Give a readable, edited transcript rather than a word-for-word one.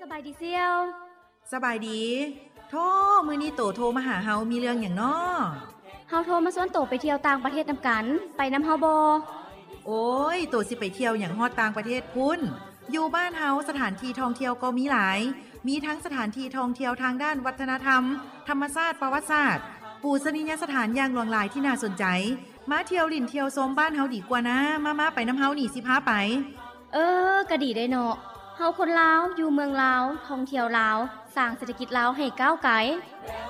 บายดีเซียวสบายดีโทรมื้อนี้โตโทรมาหาเฮามีเรื่องหยังน้อเฮาโทรมาชวนโตไปเที่ยวต่างประเทศนำกันไปนำเฮาบ่โอ้ยโตสิไปเที่ยวหยังฮอดต่างประเทศพุ่นอยู่บ้านเฮาสถานที่ท่องเที่ยวก็มีหลายมีทั้งสถานที่ท่องเที่ยวทางด้านวัฒนธรรมธรรมชาติประวัติศาสตร์ปูชนียสถานอย่างหลากหลายที่น่าสนใจมาเที่ยวลิ่นเที่ยวชมบ้านเฮาดีกว่านะมาไปนำเฮานี่สิพาไปก็ดีได้เนาะเฮาคนลาวอยู่เมืองลาวท่องเที่ยวลาวสร้างเศรษฐกิจลาวให้ก้าวไกล